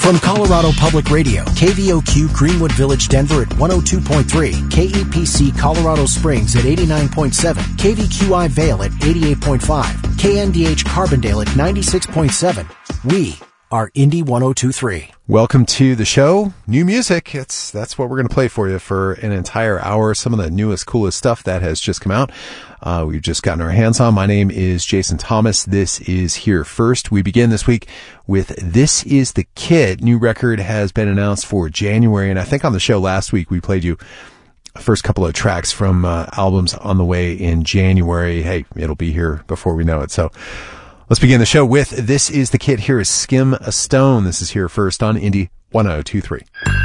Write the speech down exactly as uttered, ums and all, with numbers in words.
From Colorado Public Radio, K V O Q Greenwood Village, Denver at one oh two point three, K E P C Colorado Springs at eighty-nine point seven, K V Q I Vail at eighty-eight point five, K N D H Carbondale at ninety-six point seven. We are Indy one oh two point three. Welcome to the show. New music. It's that's what we're going to play for you for an entire hour. Some of the newest, coolest stuff that has just come out. Uh, we've just gotten our hands on. My name is Jason Thomas. This is Here First. We begin this week with This Is the Kid. New record has been announced for January, and I think on the show last week we played you first couple of tracks from uh, albums on the way in January. Hey, it'll be here before we know it. So let's begin the show with This Is the Kid. Here is Skim a Stone. This is Here First on Indy one oh two point three.